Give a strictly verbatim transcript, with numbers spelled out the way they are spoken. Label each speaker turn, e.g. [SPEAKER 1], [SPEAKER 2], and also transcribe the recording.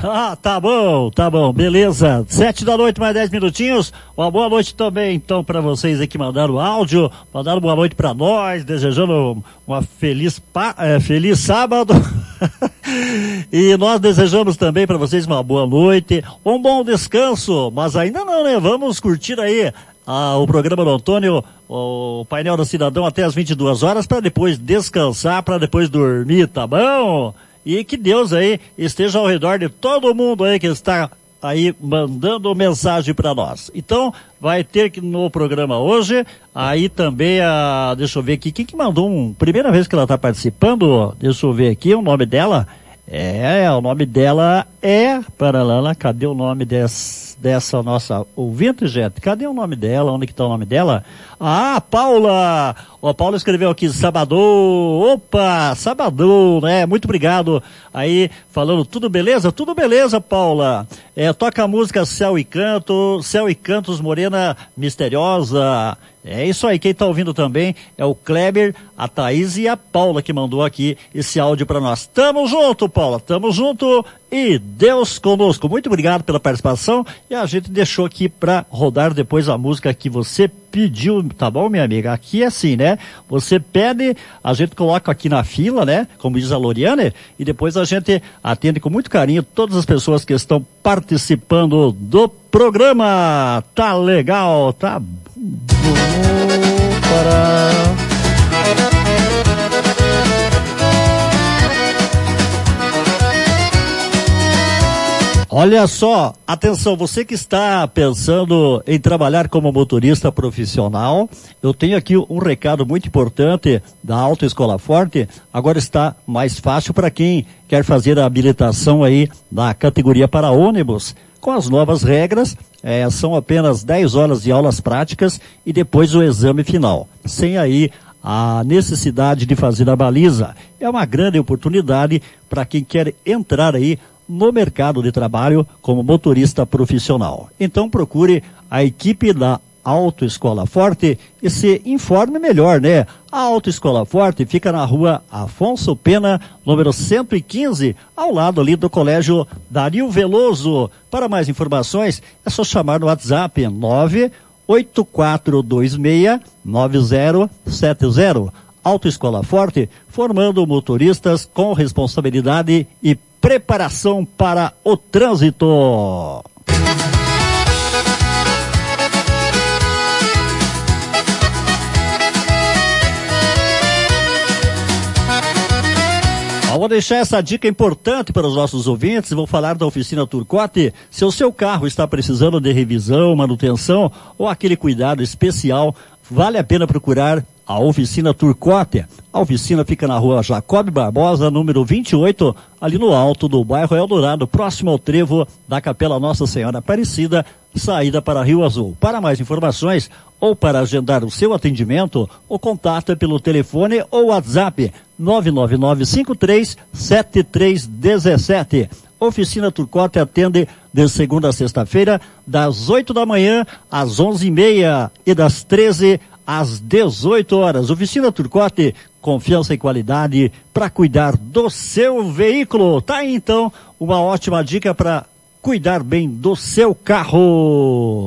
[SPEAKER 1] Ah, tá bom, tá bom, beleza. Sete da noite, mais dez minutinhos. Uma boa noite também, então, para vocês aí que mandaram áudio, mandaram boa noite para nós, desejando uma feliz, pa, é, feliz sábado. E nós desejamos também para vocês uma boa noite, um bom descanso, mas ainda não, né? Vamos curtir aí ah, o programa do Antônio, o painel do Cidadão até as vinte e duas horas, para depois descansar, para depois dormir, tá bom? E que Deus aí esteja ao redor de todo mundo aí que está aí mandando mensagem para nós. Então, vai ter que no programa hoje, aí também a, deixa eu ver aqui, quem que mandou um, primeira vez que ela está participando, deixa eu ver aqui o nome dela, é, o nome dela é, para lá, cadê o nome dessa, dessa nossa ouvinte, gente? Cadê o nome dela? Onde que está o nome dela? Ah, Paula! O Paulo escreveu aqui, Sabadão, opa, Sabadão, né? Muito obrigado. Aí, falando, tudo beleza? Tudo beleza, Paula. É, toca a música Céu e Canto, Céu e Cantos, Morena Misteriosa. É isso aí, quem tá ouvindo também é o Kleber, a Thaís e a Paula que mandou aqui esse áudio para nós. Tamo junto, Paula, tamo junto e Deus conosco. Muito obrigado pela participação e a gente deixou aqui para rodar depois a música que você pediu, tá bom, minha amiga? Aqui é assim, né? Você pede, a gente coloca aqui na fila, né? Como diz a Loriane, e depois a gente atende com muito carinho todas as pessoas que estão participando do programa. Tá legal, tá bom para... Olha só, atenção, você que está pensando em trabalhar como motorista profissional, eu tenho aqui um recado muito importante da Autoescola Forte. Agora está mais fácil para quem quer fazer a habilitação aí da categoria para ônibus. Com as novas regras, é, são apenas dez horas de aulas práticas e depois o exame final, sem aí a necessidade de fazer a baliza. É uma grande oportunidade para quem quer entrar aí no mercado de trabalho como motorista profissional. Então procure a equipe da Autoescola Forte e se informe melhor, né? A Autoescola Forte fica na rua Afonso Pena, número cento e quinze, ao lado ali do Colégio Dario Veloso. Para mais informações, é só chamar no WhatsApp nove oito quatro dois seis nove zero sete zero. Autoescola Forte, formando motoristas com responsabilidade e preparação para o trânsito. Eu vou deixar essa dica importante para os nossos ouvintes. Vou falar da Oficina Turcotte. Se o seu carro está precisando de revisão, manutenção ou aquele cuidado especial, vale a pena procurar a Oficina Turcotte. A oficina fica na rua Jacob Barbosa, número vinte e oito, ali no alto do bairro Eldorado, próximo ao trevo da Capela Nossa Senhora Aparecida, saída para Rio Azul. Para mais informações ou para agendar o seu atendimento, o contato é pelo telefone ou WhatsApp nove nove nove cinco três sete três um sete. Oficina Turcotte atende de segunda a sexta-feira, das oito da manhã às onze e meia e das treze às dezoito horas. Oficina Turcotte, confiança e qualidade para cuidar do seu veículo. Tá aí então uma ótima dica para cuidar bem do seu carro.